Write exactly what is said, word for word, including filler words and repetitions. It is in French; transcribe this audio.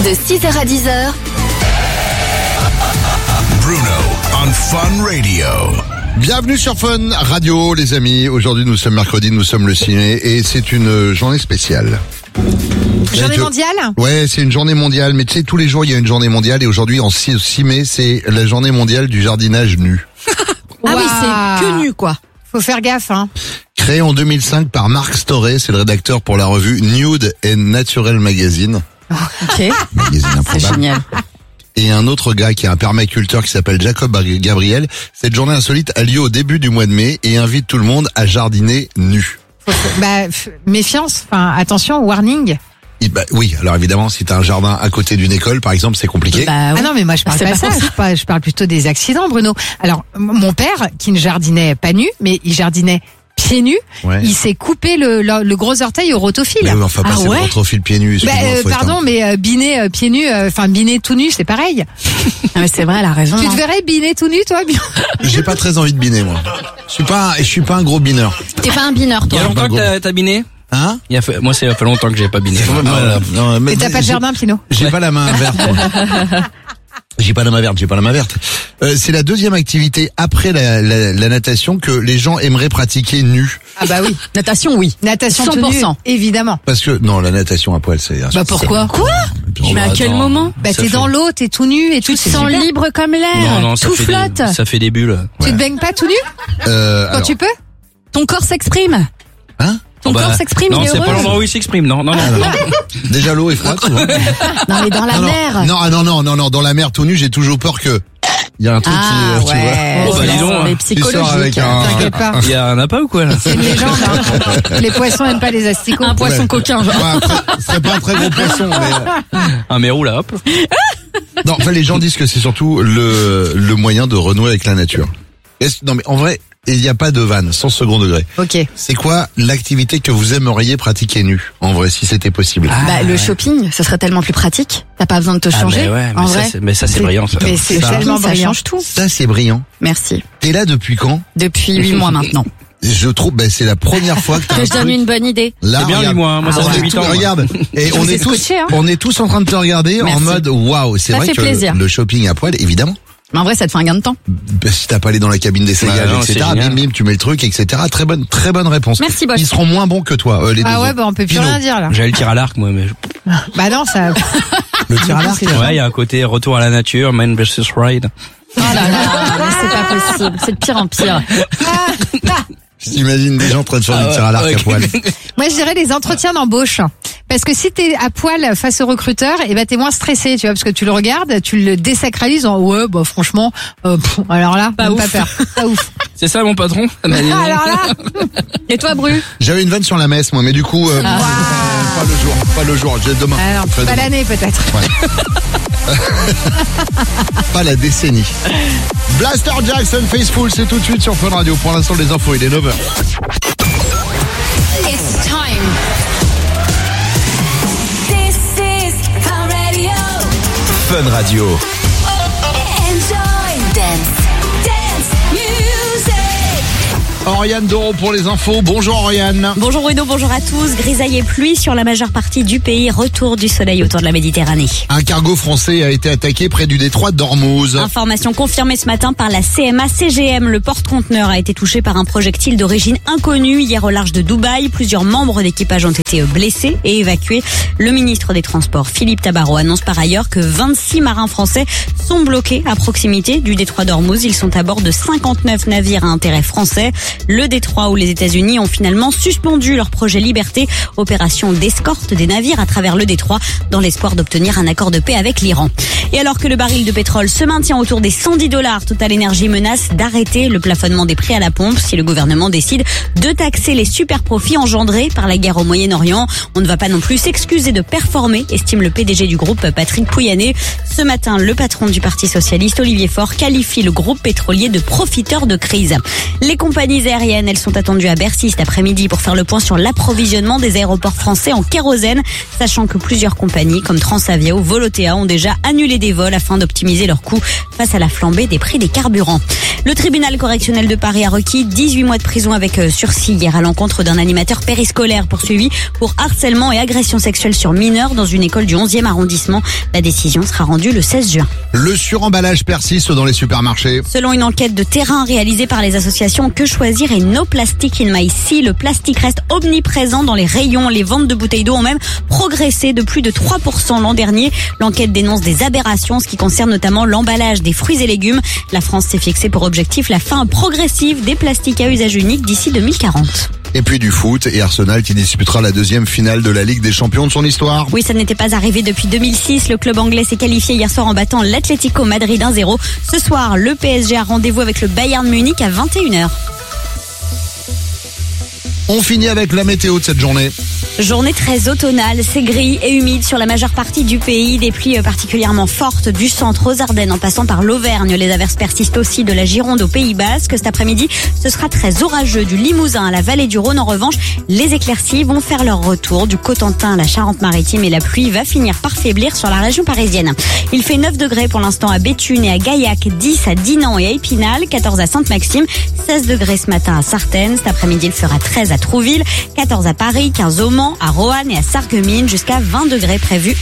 De six heures à dix heures. Bruno on Fun Radio. Bienvenue sur Fun Radio, les amis. Aujourd'hui, nous sommes mercredi, nous sommes le ciné et c'est une journée spéciale. Journée Je... mondiale ? Ouais, c'est une journée mondiale, mais tu sais, tous les jours, il y a une journée mondiale et aujourd'hui, en six mai, c'est la journée mondiale du jardinage nu. Ah oui, c'est que nu, quoi. Faut faire gaffe, hein. Créé en deux mille cinq par Marc Storey, c'est le rédacteur pour la revue Nude and Natural Magazine. Ok. Magazine C'est improbable. génial. Et un autre gars qui est un permaculteur qui s'appelle Jacob Gabriel. Cette journée insolite a lieu au début du mois de mai et invite tout le monde à jardiner nu. Bah, f- méfiance, enfin, attention, warning. Et bah, oui, alors évidemment, si t'as un jardin à côté d'une école, par exemple, c'est compliqué. Ah non, mais moi, je parle C'est pas pas ça. pour ça. Je parle, je parle plutôt des accidents, Bruno. Alors, m- mon père, qui ne jardinait pas nu, mais il jardinait pieds nus, Ouais. il s'est coupé le, le, le gros orteil au rotofil. Mais oui, enfin, Ah passer ouais le rotophile pieds nus. Bah, excuse-moi, euh, faut être pardon, un- mais euh, biner euh, pieds nus, enfin biner tout nu, c'est pareil. Ah mais c'est vrai, elle a raison. Tu te hein. verrais biner tout nu, toi, bien J'ai pas très envie de biner, moi. Je suis pas, je suis pas un gros bineur. T'es pas un bineur, Il y toi. a longtemps que t'as, t'as biné Hein? Il y a fait, Moi, ça fait longtemps que j'ai pas biné. Voilà. Non, mais Et t'as pas de j'ai- jardin, Pino. J'ai pas la main verte, moi. J'ai pas la main verte, j'ai pas la main verte. Euh, c'est la deuxième activité après la, la, la natation que les gens aimeraient pratiquer nus. Ah bah oui. Natation, oui. Natation cent pour tout nu, cent. évidemment. Parce que, non, la natation à poil, c'est... Bah pourquoi Quoi? Mais à quel moment? Bah Ça t'es fait- dans l'eau, t'es tout nu et tout. Tu te c'est sens super. libre comme l'air. Non, non, ça tout fait flotte. Des, ça fait des bulles. Tu te baignes pas tout nu Euh, quand alors, tu peux? Ton corps s'exprime. hein? Ton Oh bah, corps s'exprime, Non, il est c'est heureux. pas l'endroit où il s'exprime. Non, non, non. non. Déjà l'eau est froide, souvent. Non, mais dans la non, non, mer. non, ah, non, non, non, non, dans la mer tout nu, j'ai toujours peur que il y a un truc Ah qui, euh, tu vois. ouais. Oh, bah, dis donc, c'est hein. les Tu sors avec psychologiques. un- T'inquiète pas. Il y a un appât ou quoi là C'est une légende. Hein. Les poissons aiment pas les asticots. Un poisson Ouais. coquin, genre. Ouais, après, ce serait pas un très gros poisson, mais... Un mérou là, hop. Non, enfin, les gens disent que c'est surtout le, le moyen de renouer avec la nature. Est-ce- non, mais en vrai, il n'y a pas de vanne, sans second degré. Ok. C'est quoi l'activité que vous aimeriez pratiquer nu, en vrai, si c'était possible? Bah, le shopping, ça serait tellement plus pratique. T'as pas besoin de te Ah, changer. mais ouais, en mais ça, vrai. c'est, mais ça, c'est brillant, ça. Mais c'est Ça, tellement ça brillant. change tout. Ça, c'est brillant. Merci. T'es là depuis quand? Depuis huit mois maintenant. Je trouve, ben, c'est la première fois que t'as Que un je donne truc. une bonne idée. Là, C'est bien, regarde. lui, moi, hein. Moi, ça on fait est huit tous- ans, moi. Regarde. Et on vous est êtes tous, scotché, hein. on est tous en train de te regarder en Merci. mode waouh. C'est Ça vrai fait que plaisir. le shopping à poil, évidemment. Mais en vrai, ça te fait un gain de temps. Ben, si t'as pas allé dans la cabine d'essayage, Bah non, et cetera. c'est Bim, génial. bim, tu mets le truc, et cetera. Très bonne, très bonne réponse. Merci, Bosch. Ils seront moins bons que toi, euh, les deux. Ah ouais, autres. bah on peut plus Pino. rien dire là. J'allais le tir à l'arc, moi, mais. Bah non, ça. Le tir à l'arc. Ouais, il y a un côté retour à la nature, man versus ride. Oh là là, mais c'est pas possible. C'est de pire en pire. J'imagine des gens en train de faire Ah du ouais, tir à l'arc ouais. à poil. Moi, je dirais les entretiens d'embauche. Parce que si t'es à poil face au recruteur, eh ben t'es moins stressé, tu vois, parce que tu le regardes, tu le désacralises en ouais, bah franchement, euh, pff, alors là, Pas même pas ouf. peur, pas ouf. C'est ça, mon patron? Bah, dis donc. Alors là, Et toi, Bru? J'avais une vanne sur la messe, moi, mais du coup, euh, pas, pas le jour, pas le jour, j'ai demain. alors Très pas demain. l'année peut-être. Pas la décennie. Blaster Jackson, Faithful, c'est tout de suite sur Fun Radio. Pour l'instant, les infos, il est neuf heures. It's time. This is Fun Radio. Fun Radio. Enjoy. Dance. Dance. Music. Oriane Doro pour les infos. Bonjour Oriane. Bonjour Bruno, bonjour à tous. Grisaille et pluie sur la majeure partie du pays. Retour du soleil autour de la Méditerranée. Un cargo français a été attaqué près du détroit d'Ormuz. Information confirmée ce matin par la C M A C G M. Le porte-conteneur a été touché par un projectile d'origine inconnue hier au large de Dubaï. Plusieurs membres d'équipage ont été blessés et évacués. Le ministre des Transports, Philippe Tabarot, annonce par ailleurs que vingt-six marins français sont bloqués à proximité du détroit d'Ormuz. Ils sont à bord de cinquante-neuf navires à intérêt français. Le détroit où les États-Unis ont finalement suspendu leur projet Liberté, opération d'escorte des navires à travers le détroit dans l'espoir d'obtenir un accord de paix avec l'Iran. Et alors que le baril de pétrole se maintient autour des cent dix dollars, Total Energy menace d'arrêter le plafonnement des prix à la pompe si le gouvernement décide de taxer les super profits engendrés par la guerre au Moyen-Orient. On ne va pas non plus s'excuser de performer, estime le P D G du groupe Patrick Pouyanné. Ce matin, le patron du Parti socialiste, Olivier Faure, qualifie le groupe pétrolier de profiteur de crise. Les compagnies aériennes, elles sont attendues à Bercy cet après-midi pour faire le point sur l'approvisionnement des aéroports français en kérosène, sachant que plusieurs compagnies comme Transavia ou Volotea ont déjà annulé des des vols afin d'optimiser leurs coûts face à la flambée des prix des carburants. Le tribunal correctionnel de Paris a requis dix-huit mois de prison avec sursis hier à l'encontre d'un animateur périscolaire poursuivi pour harcèlement et agression sexuelle sur mineurs dans une école du onzième arrondissement. La décision sera rendue le seize juin. Le suremballage persiste dans les supermarchés. Selon une enquête de terrain réalisée par les associations Que Choisir et No Plastic in My Sea, le plastique reste omniprésent dans les rayons. Les ventes de bouteilles d'eau ont même progressé de plus de trois pour cent l'an dernier. L'enquête dénonce des aberrations, ce qui concerne notamment l'emballage des fruits et légumes. La France s'est fixée pour objectif la fin progressive des plastiques à usage unique d'ici deux mille quarante. Et puis du foot et Arsenal qui disputera la deuxième finale de la Ligue des Champions de son histoire. Oui, ça n'était pas arrivé depuis deux mille six. Le club anglais s'est qualifié hier soir en battant l'Atlético Madrid un zéro. Ce soir, le P S G a rendez-vous avec le Bayern Munich à vingt et une heures. On finit avec la météo de cette journée. Journée très automnale, c'est gris et humide sur la majeure partie du pays. Des pluies particulièrement fortes du centre aux Ardennes en passant par l'Auvergne. Les averses persistent aussi de la Gironde au Pays Basque. Cet après-midi, ce sera très orageux du Limousin à la vallée du Rhône. En revanche, les éclaircies vont faire leur retour du Cotentin à la Charente-Maritime et la pluie va finir par faiblir sur la région parisienne. Il fait neuf degrés pour l'instant à Béthune et à Gaillac, dix à Dinan et à Épinal, quatorze à Sainte-Maxime, seize degrés ce matin à Sartène. Cet après-midi, il fera treize à Trouville, quatorze à Paris, quinze au Mans, à Roanne et à Sarreguemines, jusqu'à vingt degrés prévus